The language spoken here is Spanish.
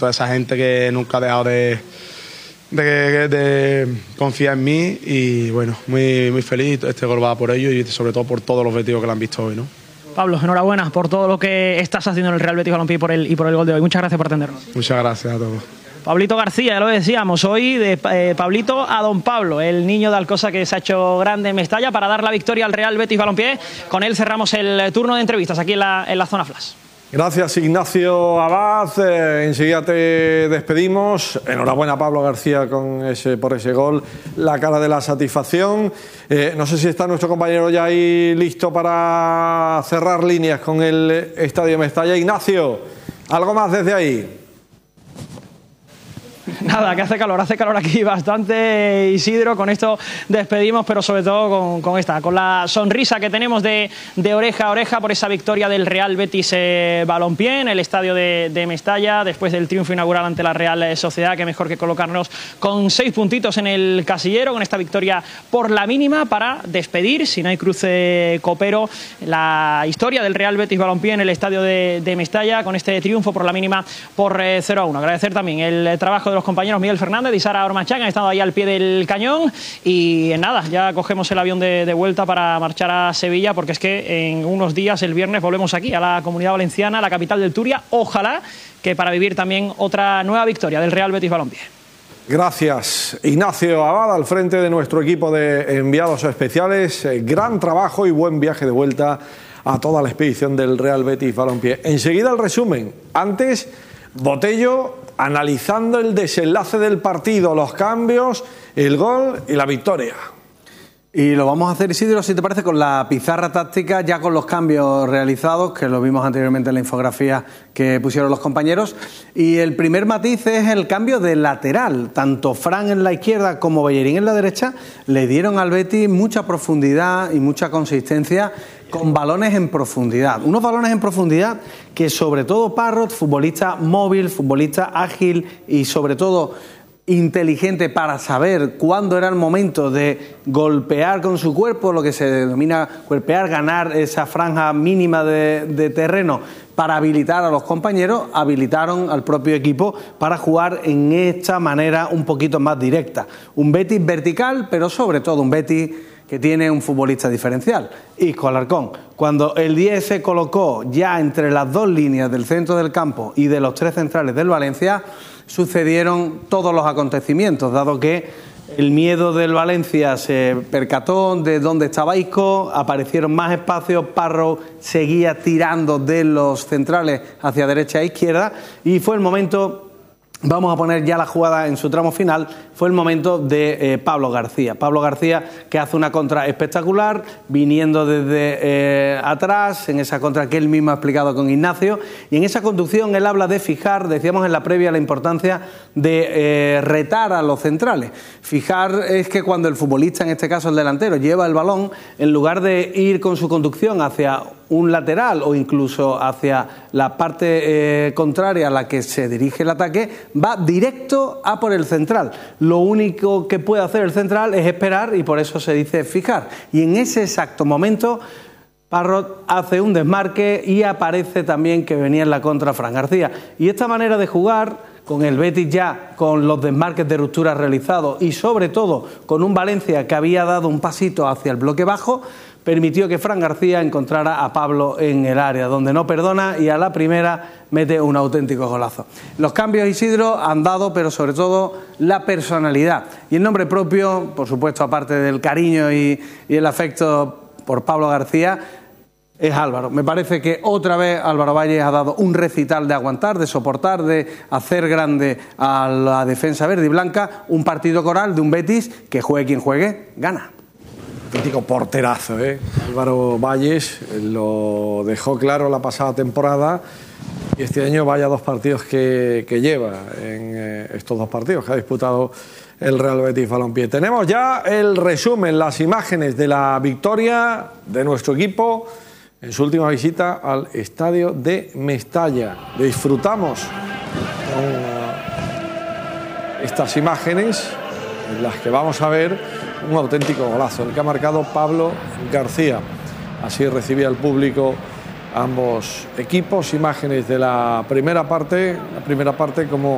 toda esa gente que nunca ha dejado de confiar en mí y bueno, muy feliz. Este gol va por ellos y sobre todo por todos los objetivos que lo han visto hoy, ¿no? Pablo, enhorabuena por todo lo que estás haciendo en el Real Betis Balompié y por el gol de hoy. Muchas gracias por atendernos. Muchas gracias a todos. Pablito García, ya lo decíamos, hoy de Pablito a Don Pablo, el niño de Alcosa que se ha hecho grande en Mestalla para dar la victoria al Real Betis Balompié. Con él cerramos el turno de entrevistas aquí en la zona flash. Gracias, Ignacio Abad. Enseguida te despedimos. Enhorabuena, Pablo García, por ese gol. La cara de la satisfacción. No sé si está nuestro compañero ya ahí listo para cerrar líneas con el Estadio Mestalla. Ignacio, ¿algo más desde ahí? Nada, que hace calor aquí bastante, Isidro. Con esto despedimos, pero sobre todo con la sonrisa que tenemos de oreja a oreja por esa victoria del Real Betis Balompié en el estadio de Mestalla, después del triunfo inaugural ante la Real Sociedad. Que mejor que colocarnos con 6 puntitos en el casillero, con esta victoria por la mínima para despedir, si no hay cruce copero, la historia del Real Betis Balompié en el estadio de Mestalla, con este triunfo por la mínima por 0-1. Agradecer también el trabajo de los compañeros Miguel Fernández y Sara Ormachán, que han estado ahí al pie del cañón. Y nada, ya cogemos el avión de vuelta para marchar a Sevilla, porque es que en unos días, el viernes, volvemos aquí a la Comunidad Valenciana, a la capital del Turia. Ojalá que para vivir también otra nueva victoria del Real Betis Balompié. Gracias, Ignacio Abad, al frente de nuestro equipo de enviados especiales. Gran trabajo y buen viaje de vuelta a toda la expedición del Real Betis Balompié. Enseguida el resumen. Antes, Botello analizando el desenlace del partido, los cambios, el gol y la victoria. Y lo vamos a hacer, Isidro, si te parece, con la pizarra táctica, ya con los cambios realizados, que lo vimos anteriormente en la infografía que pusieron los compañeros. Y el primer matiz es el cambio de lateral. Tanto Fran en la izquierda como Bellerín en la derecha le dieron al Betis mucha profundidad y mucha consistencia con balones en profundidad. Unos balones en profundidad que sobre todo Parrot, futbolista móvil, futbolista ágil y sobre todo inteligente para saber cuándo era el momento de golpear con su cuerpo, lo que se denomina golpear, ganar esa franja mínima de terreno para habilitar a los compañeros, habilitaron al propio equipo para jugar en esta manera un poquito más directa. Un Betis vertical, pero sobre todo un Betis que tiene un futbolista diferencial, Isco Alarcón. Cuando el 10 se colocó ya entre las 2 líneas del centro del campo y de los 3 centrales del Valencia, sucedieron todos los acontecimientos, dado que el miedo del Valencia se percató de dónde estaba Isco, aparecieron más espacios, Parro seguía tirando de los centrales hacia derecha e izquierda y fue el momento. Vamos a poner ya la jugada en su tramo final. Fue el momento de Pablo García. Pablo García, que hace una contra espectacular, viniendo desde atrás, en esa contra que él mismo ha explicado con Ignacio. Y en esa conducción él habla de fijar, decíamos en la previa, la importancia de retar a los centrales. Fijar es que cuando el futbolista, en este caso el delantero, lleva el balón, en lugar de ir con su conducción hacia un lateral o incluso hacia la parte contraria a la que se dirige el ataque, va directo a por el central. Lo único que puede hacer el central es esperar y por eso se dice fijar. Y en ese exacto momento Parrot hace un desmarque y aparece también que venía en la contra Fran García. Y esta manera de jugar, con el Betis ya con los desmarques de ruptura realizados y sobre todo con un Valencia que había dado un pasito hacia el bloque bajo, permitió que Fran García encontrara a Pablo en el área, donde no perdona y a la primera mete un auténtico golazo. Los cambios, Isidro, han dado, pero sobre todo la personalidad. Y el nombre propio, por supuesto, aparte del cariño y el afecto por Pablo García, es Álvaro. Me parece que otra vez Álvaro Valles ha dado un recital de aguantar, de soportar, de hacer grande a la defensa verde y blanca. Un partido coral de un Betis que juegue quien juegue, gana. Auténtico porterazo, ¿eh? Álvaro Valles lo dejó claro la pasada temporada y este año vaya 2 partidos que lleva en estos 2 partidos que ha disputado el Real Betis Balompié. Tenemos ya el resumen, las imágenes de la victoria de nuestro equipo en su última visita al estadio de Mestalla. Disfrutamos con estas imágenes en las que vamos a ver un auténtico golazo, el que ha marcado Pablo García. Así recibía el público ambos equipos. Imágenes de la primera parte como